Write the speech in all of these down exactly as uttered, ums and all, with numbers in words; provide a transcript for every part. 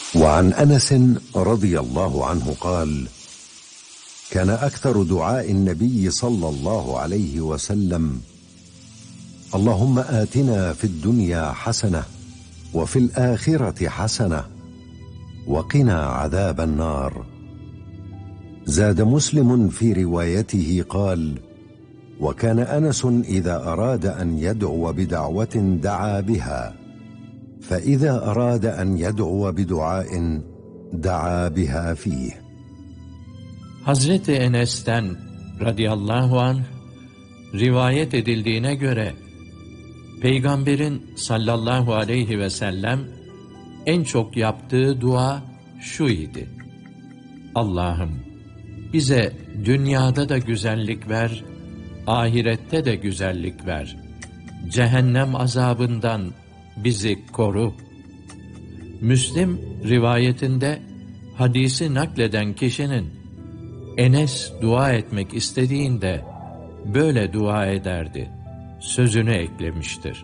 وعن أنس رضي الله عنه قال: كان أكثر دعاء النبي صلى الله عليه وسلم: اللهم آتنا في الدنيا حسنة وفي الآخرة حسنة وقنا عذاب النار. زاد مسلم في روايته قال: وكان أنس إذا أراد أن يدعو بدعوة دعا بها، فإذا أراد أن يدعو بدعاء دعا بها فيه. Hazreti Enes'ten radıyallahu anh rivayet edildiğine göre Peygamberin sallallahu aleyhi ve sellem en çok yaptığı dua şu idi: Allah'ım bize dünyada da güzellik ver, ahirette de güzellik ver. Cehennem azabından bizi koru. Müslim rivayetinde hadisi nakleden kişinin Enes dua etmek istediğinde böyle dua ederdi sözünü eklemiştir.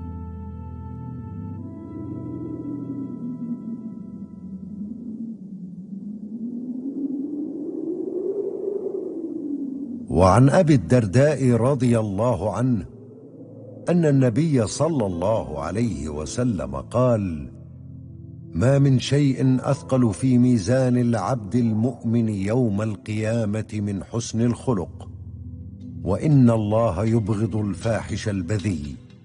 وعن أبي الدرداء رضي الله عنه أن النبي صلى الله عليه وسلم قال: ما من شيء أثقل في ميزان العبد المؤمن يوم القيامة من حسن الخلق وإن الله يبغض الفاحش البذيء.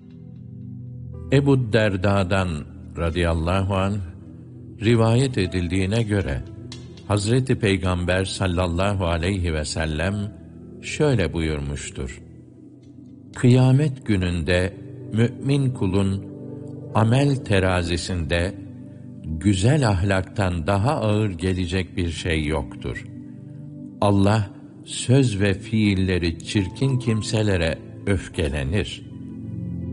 Ebu Derda'dan radıyallahu anh rivayet edildiğine göre Hazreti Peygamber sallallahu aleyhi ve sellem şöyle buyurmuştur: Kıyamet gününde mümin kulun amel terazisinde güzel ahlaktan daha ağır gelecek bir şey yoktur. Allah söz ve fiilleri çirkin kimselere öfkelenir.